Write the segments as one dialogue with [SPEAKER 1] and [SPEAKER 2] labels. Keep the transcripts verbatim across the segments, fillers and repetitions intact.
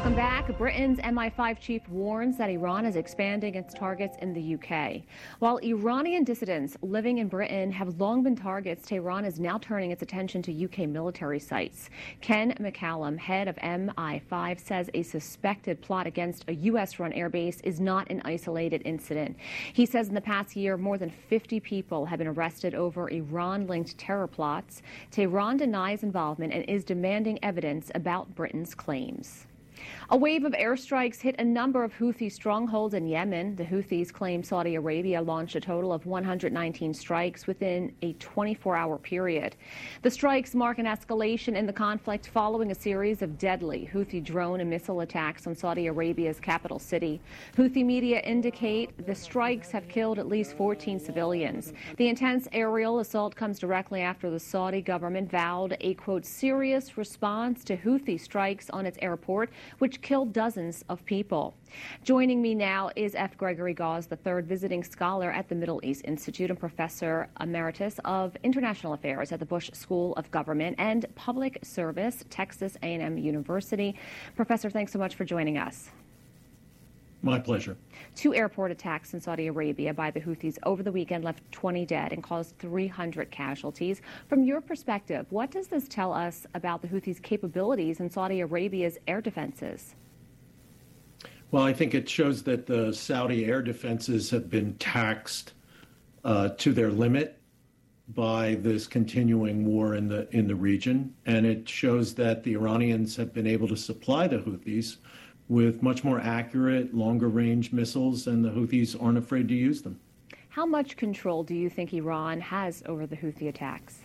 [SPEAKER 1] Welcome back. Britain's M I five chief warns that Iran is expanding its targets in the U K. While Iranian dissidents living in Britain have long been targets, Tehran is now turning its attention to U K military sites. Ken McCallum, head of M I five, says a suspected plot against a U S-run airbase is not an isolated incident. He says in the past year, more than fifty people have been arrested over Iran-linked terror plots. Tehran denies involvement and is demanding evidence about Britain's claims. A wave of airstrikes hit a number of Houthi strongholds in Yemen. The Houthis claim Saudi Arabia launched a total of one hundred nineteen strikes within a twenty-four hour period. The strikes mark an escalation in the conflict following a series of deadly Houthi drone and missile attacks on Saudi Arabia's capital city. Houthi media indicate the strikes have killed at least fourteen civilians. The intense aerial assault comes directly after the Saudi government vowed a, quote, serious response to Houthi strikes on its airport, which killed dozens of people. Joining me now is F. Gregory Gause, the third visiting scholar at the Middle East Institute and professor emeritus of international affairs at the Bush School of Government and Public Service, Texas A and M University. Professor, thanks so much for joining us.
[SPEAKER 2] My pleasure.
[SPEAKER 1] Two airport attacks in Saudi Arabia by the Houthis over the weekend left twenty dead and caused three hundred casualties. From your perspective, what does this tell us about the Houthis' capabilities in Saudi Arabia's air defenses?
[SPEAKER 2] Well, I think it shows that the Saudi air defenses have been taxed uh, to their limit by this continuing war in the in the region, and it shows that the Iranians have been able to supply the Houthis with much more accurate, longer-range missiles, and the Houthis aren't afraid to use them.
[SPEAKER 1] How much control do you think Iran has over the Houthi attacks?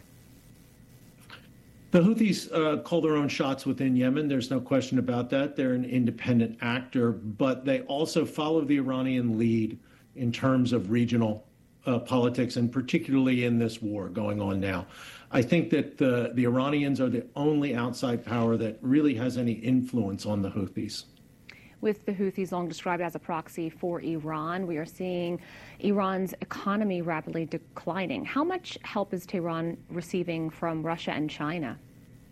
[SPEAKER 2] The Houthis uh, call their own shots within Yemen. There's no question about that. They're an independent actor, but they also follow the Iranian lead in terms of regional uh, politics, and particularly in this war going on now. I think that the, the Iranians are the only outside power that really has any influence on the Houthis.
[SPEAKER 1] With the Houthis long described as a proxy for Iran, we are seeing Iran's economy rapidly declining. How much help is Tehran receiving from Russia and China?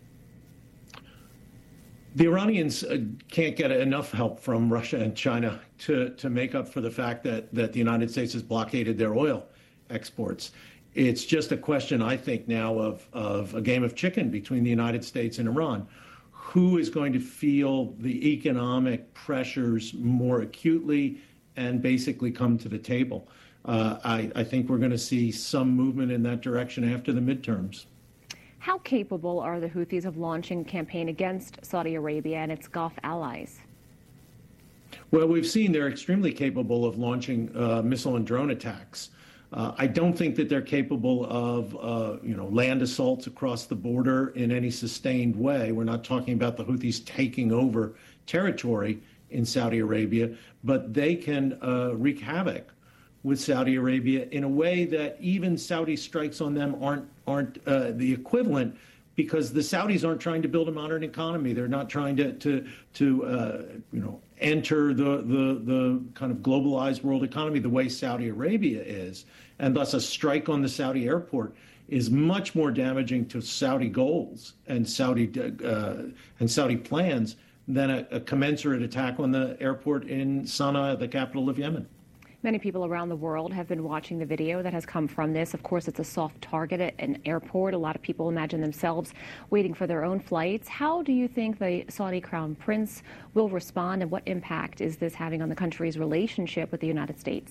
[SPEAKER 2] The Iranians uh, can't get enough help from Russia and China to, to make up for the fact that, that the United States has blockaded their oil exports. It's just a question, I think, now of, of a game of chicken between the United States and Iran. Who is going to feel the economic pressures more acutely and basically come to the table? Uh, I, I think we're going to see some movement in that direction after the midterms.
[SPEAKER 1] How capable are the Houthis of launching a campaign against Saudi Arabia and its Gulf allies?
[SPEAKER 2] Well, we've seen they're extremely capable of launching uh, missile and drone attacks. Uh, I don't think that they're capable of, uh, you know, land assaults across the border in any sustained way. We're not talking about the Houthis taking over territory in Saudi Arabia, but they can uh, wreak havoc with Saudi Arabia in a way that even Saudi strikes on them aren't aren't uh, the equivalent, because the Saudis aren't trying to build a modern economy. They're not trying to to to uh, you know enter the, the the kind of globalized world economy the way Saudi Arabia is, and thus a strike on the Saudi airport is much more damaging to Saudi goals and Saudi uh, and Saudi plans than a, a commensurate attack on the airport in Sana'a, the capital of Yemen.
[SPEAKER 1] Many people around the world have been watching the video that has come from this. Of course, it's a soft target at an airport. A lot of people imagine themselves waiting for their own flights. How do you think the Saudi Crown Prince will respond, and what impact is this having on the country's relationship with the United States?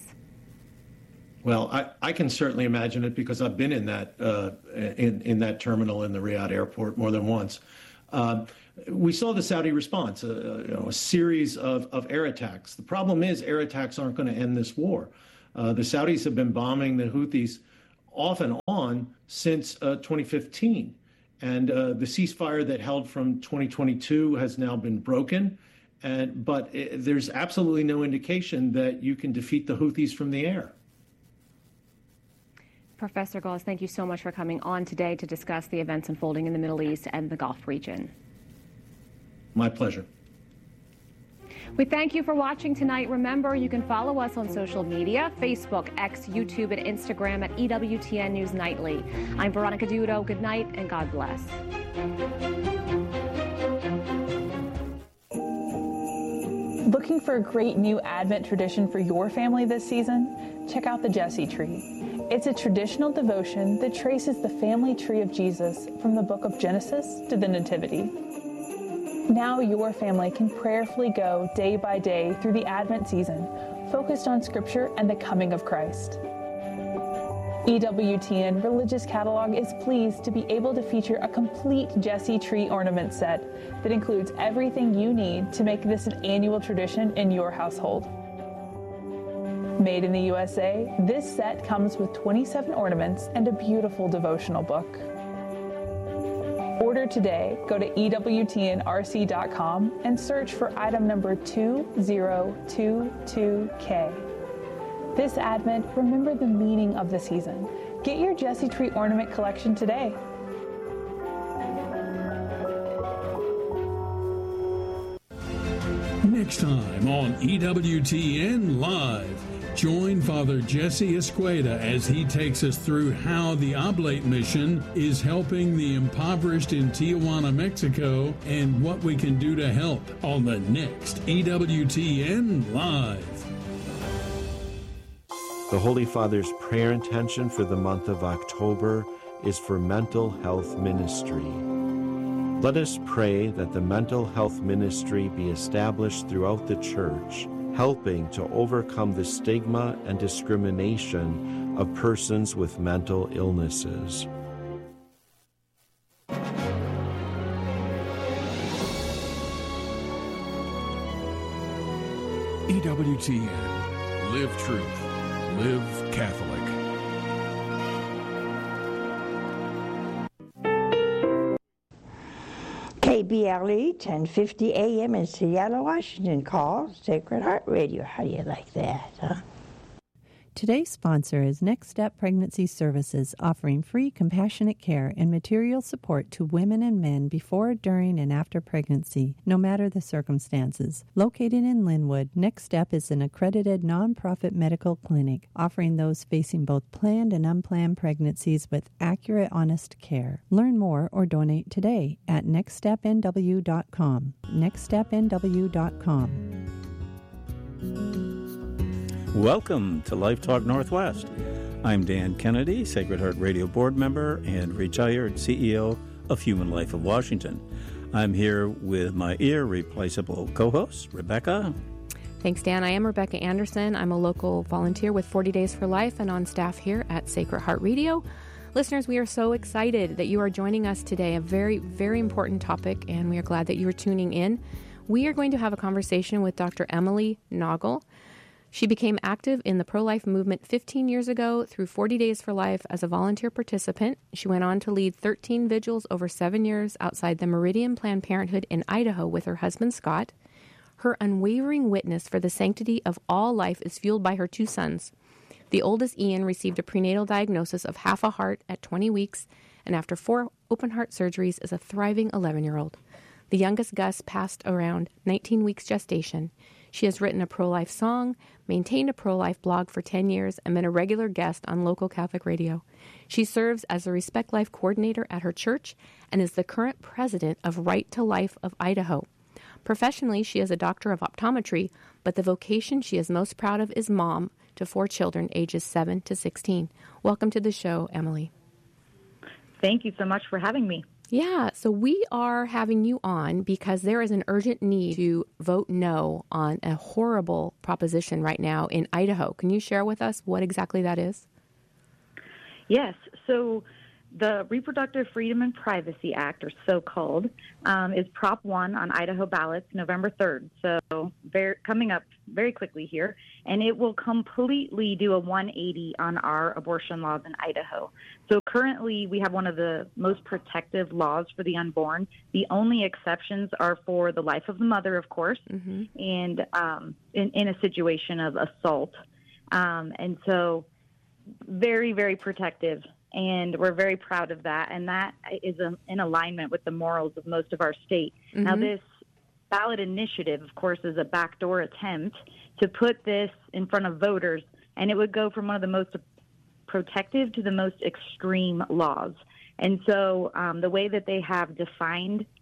[SPEAKER 2] Well, I, I can certainly imagine it, because I've been in that uh, in, in that terminal in the Riyadh airport more than once. Uh, we saw the Saudi response, uh, you know, a series of, of air attacks. The problem is air attacks aren't going to end this war. Uh, the Saudis have been bombing the Houthis off and on since uh, twenty fifteen. And uh, the ceasefire that held from twenty twenty-two has now been broken. And, but it, there's absolutely no indication that you can defeat the Houthis from the air.
[SPEAKER 1] Professor Gause, thank you so much for coming on today to discuss the events unfolding in the Middle East and the Gulf region.
[SPEAKER 2] My pleasure.
[SPEAKER 1] We thank you for watching tonight. Remember, you can follow us on social media, Facebook, X, YouTube, and Instagram at E W T N News Nightly. I'm Veronica Dudo. Good night and God bless.
[SPEAKER 3] Looking for a great new Advent tradition for your family this season? Check out the Jesse Tree. It's a traditional devotion that traces the family tree of Jesus from the book of Genesis to the Nativity. Now your family can prayerfully go day by day through the Advent season, focused on Scripture and the coming of Christ. E W T N Religious Catalog is pleased to be able to feature a complete Jesse Tree ornament set that includes everything you need to make this an annual tradition in your household. Made in the U S A, this set comes with twenty-seven ornaments and a beautiful devotional book. Order today. Go to E W T N R C dot com and search for item number two zero two two K. This Advent, remember the meaning of the season. Get your Jesse Tree ornament collection today.
[SPEAKER 4] Next time on E W T N Live, join Father Jesse Escueda as he takes us through how the Oblate Mission is helping the impoverished in Tijuana, Mexico, and what we can do to help on the next E W T N Live.
[SPEAKER 5] The Holy Father's prayer intention for the month of October is for mental health ministry. Let us pray that the mental health ministry be established throughout the Church, helping to overcome the stigma and discrimination of persons with mental illnesses.
[SPEAKER 4] E W T N. Live truth. Live Catholic.
[SPEAKER 6] K B L E ten fifty A M in Seattle, Washington. Call Sacred Heart Radio. How do you like that, huh?
[SPEAKER 7] Today's sponsor is Next Step Pregnancy Services, offering free compassionate care and material support to women and men before, during, and after pregnancy, no matter the circumstances. Located in Linwood, Next Step is an accredited nonprofit medical clinic, offering those facing both planned and unplanned pregnancies with accurate, honest care. Learn more or donate today at next step N W dot com. next step N W dot com.
[SPEAKER 8] Welcome to Life Talk Northwest. I'm Dan Kennedy, Sacred Heart Radio board member and retired C E O of Human Life of Washington. I'm here with my irreplaceable co-host, Rebecca.
[SPEAKER 9] Thanks, Dan. I am Rebecca Anderson. I'm a local volunteer with forty Days for Life and on staff here at Sacred Heart Radio. Listeners, we are so excited that you are joining us today. A very, very important topic, and we are glad that you are tuning in. We are going to have a conversation with Doctor Emily Naugle. She became active in the pro-life movement fifteen years ago through forty Days for Life as a volunteer participant. She went on to lead thirteen vigils over seven years outside the Meridian Planned Parenthood in Idaho with her husband, Scott. Her unwavering witness for the sanctity of all life is fueled by her two sons. The oldest, Ian, received a prenatal diagnosis of half a heart at twenty weeks, and after four open-heart surgeries is a thriving eleven-year-old. The youngest, Gus, passed around nineteen weeks gestation. She has written a pro-life song, maintained a pro-life blog for ten years, and been a regular guest on local Catholic radio. She serves as the Respect Life coordinator at her church and is the current president of Right to Life of Idaho. Professionally, she is a doctor of optometry, but the vocation she is most proud of is mom to four children ages seven to sixteen. Welcome to the show, Emily.
[SPEAKER 10] Thank you so much for having me.
[SPEAKER 9] Yeah, so we are having you on because there is an urgent need to vote no on a horrible proposition right now in Idaho. Can you share with us what exactly that is?
[SPEAKER 10] Yes, so the Reproductive Freedom and Privacy Act, or so-called, um, is Prop one on Idaho ballots November third, so very, coming up very quickly here, and it will completely do a one eighty on our abortion laws in Idaho. So currently we have one of the most protective laws for the unborn. The only exceptions are for the life of the mother, of course, mm-hmm. and um, in, in a situation of assault. Um, and so very, very protective. And we're very proud of that. And that is a, in alignment with the morals of most of our state. Mm-hmm. Now, this ballot initiative, of course, is a backdoor attempt to put this in front of voters. And it would go from one of the most protective to the most extreme laws. And so um, the way that they have defined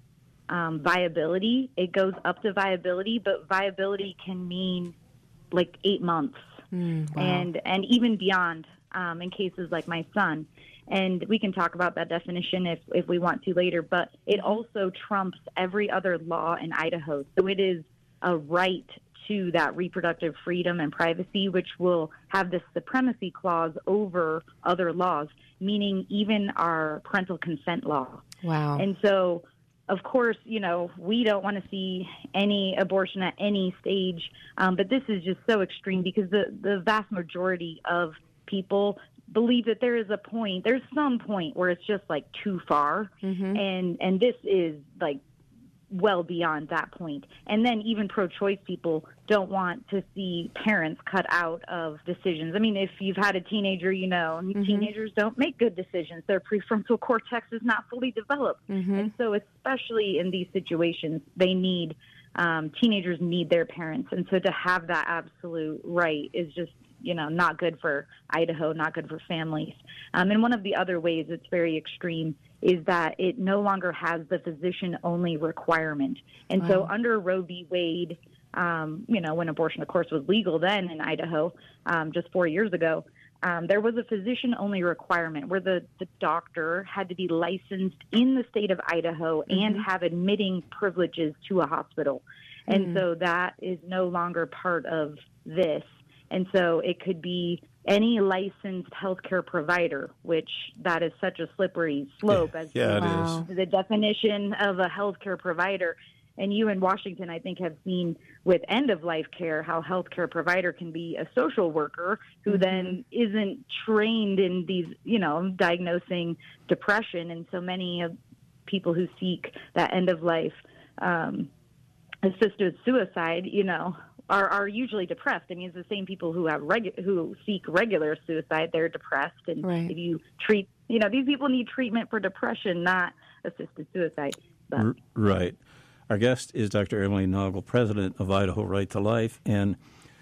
[SPEAKER 10] um, viability. It goes up to viability, but viability can mean like eight months
[SPEAKER 9] mm, wow.
[SPEAKER 10] and and even beyond um, in cases like my son. And we can talk about that definition if, if we want to later, but it also trumps every other law in Idaho. So it is a right to that reproductive freedom and privacy, which will have this supremacy clause over other laws, meaning even our parental consent law.
[SPEAKER 9] Wow.
[SPEAKER 10] And so, of course, you know, we don't want to see any abortion at any stage, um, but this is just so extreme because the, the vast majority of people believe that there is a point, there's some point where it's just like too far.
[SPEAKER 9] Mm-hmm.
[SPEAKER 10] And, and this is like well beyond that point. And then even pro-choice people don't want to see parents cut out of decisions. I mean, if you've had a teenager, you know,
[SPEAKER 9] Mm-hmm.
[SPEAKER 10] teenagers don't make good decisions. Their prefrontal cortex is not fully developed.
[SPEAKER 9] Mm-hmm.
[SPEAKER 10] And so especially in these situations, they need, um, teenagers need their parents. And so to have that absolute right is just, you know, not good for Idaho, not good for families. Um, and one of the other ways it's very extreme is that it no longer has the physician-only requirement. And
[SPEAKER 9] Wow.
[SPEAKER 10] so under Roe v. Wade, um, you know, when abortion, of course, was legal then in Idaho, um, just four years ago, um, there was a physician-only requirement where the, the doctor had to be licensed in the state of Idaho
[SPEAKER 9] Mm-hmm.
[SPEAKER 10] and have admitting privileges to a hospital. And
[SPEAKER 9] Mm.
[SPEAKER 10] so that is no longer part of this. And so it could be any licensed healthcare provider, which that is such a slippery slope as
[SPEAKER 8] Yeah,
[SPEAKER 10] to
[SPEAKER 8] it
[SPEAKER 9] Wow.
[SPEAKER 8] is.
[SPEAKER 10] the definition of a healthcare provider. And you in Washington, I think, have seen with end-of-life care how healthcare provider can be a social worker who
[SPEAKER 9] Mm-hmm.
[SPEAKER 10] then isn't trained in these, you know, diagnosing depression. And so many of people who seek that end-of-life um, assisted suicide, you know, are, are usually depressed. I mean, it's the same people who have regu- who seek regular suicide. They're depressed. And
[SPEAKER 9] Right.
[SPEAKER 10] if you treat, you know, these people need treatment for depression, not assisted suicide. But.
[SPEAKER 8] R- right. Our guest is Doctor Emily Naugle, president of Idaho Right to Life. And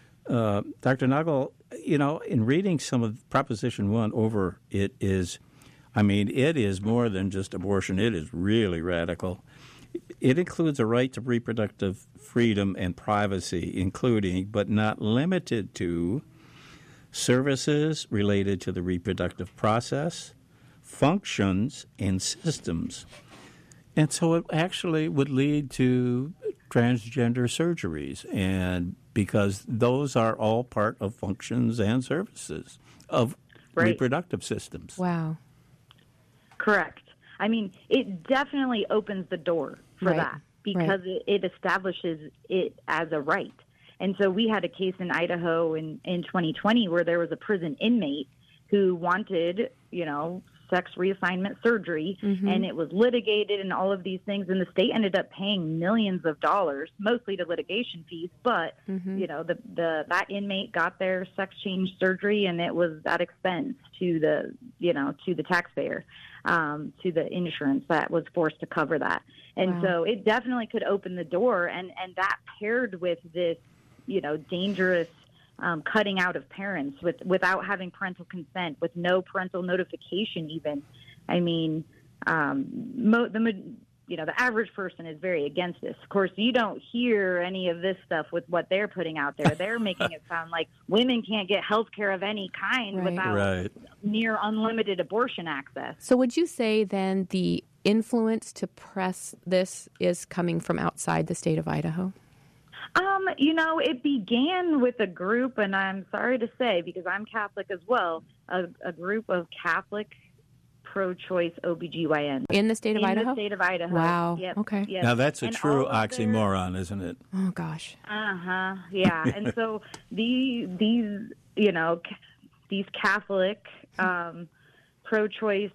[SPEAKER 8] uh, Doctor Naugle, you know, in reading some of Proposition one over, it is, I mean, it is more than just abortion. It is really radical. It includes a right to reproductive freedom and privacy, including, but not limited to, services related to the reproductive process, functions, and systems. And so it actually would lead to transgender surgeries, and because those are all part of functions and services of
[SPEAKER 10] Right.
[SPEAKER 8] reproductive systems.
[SPEAKER 9] Wow.
[SPEAKER 10] Correct. I mean, it definitely opens the door for
[SPEAKER 9] Right.
[SPEAKER 10] that because
[SPEAKER 9] Right.
[SPEAKER 10] it, it establishes it as a right. And so we had a case in Idaho in, in twenty twenty where there was a prison inmate who wanted, you know, sex reassignment surgery,
[SPEAKER 9] Mm-hmm.
[SPEAKER 10] and it was litigated and all of these things, and the state ended up paying millions of dollars, mostly to litigation fees, but,
[SPEAKER 9] Mm-hmm.
[SPEAKER 10] you know, the, the that inmate got their sex change surgery, and it was at expense to the, you know, to the taxpayer, um, to the insurance that was forced to cover that. And
[SPEAKER 9] Wow.
[SPEAKER 10] so it definitely could open the door, and, and that paired with this, you know, dangerous Um, cutting out of parents with without having parental consent, with no parental notification even. I mean, um, mo- the you know the average person is very against this. Of course, you don't hear any of this stuff with what they're putting out there. They're making it sound like women can't get health care of any kind
[SPEAKER 9] Right.
[SPEAKER 10] without
[SPEAKER 8] Right.
[SPEAKER 10] near unlimited abortion access.
[SPEAKER 9] So would you say then the influence to press this is coming from outside the state of Idaho?
[SPEAKER 10] Um, you know, it began with a group, and I'm sorry to say, because I'm Catholic as well, a, a group of Catholic pro-choice O B G Y Ns.
[SPEAKER 9] In the state of
[SPEAKER 10] in
[SPEAKER 9] Idaho?
[SPEAKER 10] the state of Idaho.
[SPEAKER 9] Wow.
[SPEAKER 10] Yep.
[SPEAKER 9] Okay.
[SPEAKER 10] Yep.
[SPEAKER 8] Now, that's a
[SPEAKER 10] And
[SPEAKER 8] true
[SPEAKER 10] all of their-
[SPEAKER 8] oxymoron, isn't it?
[SPEAKER 9] Oh, gosh.
[SPEAKER 10] Uh-huh. Yeah. And so these, these, you know, ca- these Catholic um, pro-choice